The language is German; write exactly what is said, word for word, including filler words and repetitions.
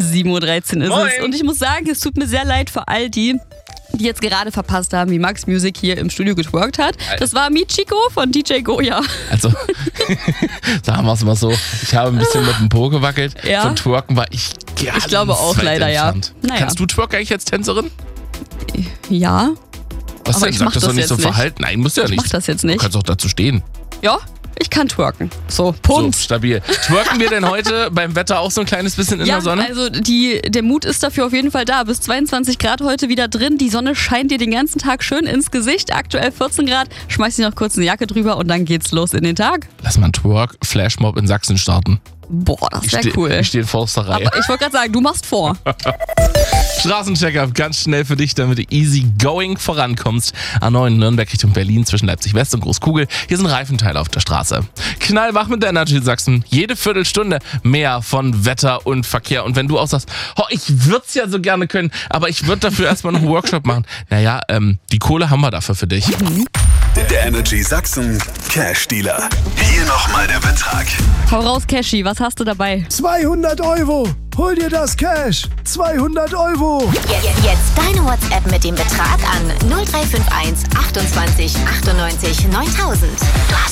sieben Uhr dreizehn ist Moin. es. Und ich muss sagen, es tut mir sehr leid für all die, die jetzt gerade verpasst haben, wie Max Music hier im Studio getworkt hat. Das war Michiko von D J Goya. Also, sagen wir es mal so, ich habe ein bisschen mit dem Po gewackelt. Ja. Von Twerken war ich ganz Ich glaube auch weit leider, entfernt. ja. Naja. Kannst du Twerken eigentlich als Tänzerin? Ja, Was Aber denn? ich Sag mach das das doch nicht jetzt so nicht. verhalten. Nein, musst du ja ich nicht. mach das jetzt Du nicht. kannst auch dazu stehen. Ja, ich kann twerken. So, So, Punkt. stabil. Twerken wir denn heute beim Wetter auch so ein kleines bisschen in Ja, der Sonne? also die, der Mut ist dafür auf jeden Fall da. Bis zweiundzwanzig Grad heute wieder drin. Die Sonne scheint dir den ganzen Tag schön ins Gesicht. Aktuell vierzehn Grad. Schmeiß dir noch kurz eine Jacke drüber und dann geht's los in den Tag. Lass mal einen Twerk-Flashmob in Sachsen starten. Boah, das Ich wäre steh- cool. Ich stehe in Forsterei. Aber ich wollte gerade sagen, du machst vor. Straßencheck-up, ganz schnell für dich, damit du easy going vorankommst. A neun Nürnberg Richtung Berlin zwischen Leipzig West und Großkugel. Hier sind Reifenteile auf der Straße. Knallwach mit der Energy Sachsen. Jede Viertelstunde mehr von Wetter und Verkehr. Und wenn du auch sagst, oh, ich würde es ja so gerne können, aber ich würde dafür erstmal noch einen Workshop machen. Naja, ähm, die Kohle haben wir dafür für dich. Der Energy Sachsen Cash Dealer. Hier nochmal der Betrag. Hau raus, Cashy, was hast du dabei? zweihundert Euro. Hol dir das Cash. zweihundert Euro. Jetzt, jetzt deine WhatsApp mit dem Betrag an null drei fünf eins achtundzwanzig achtundneunzig neuntausend. Du hast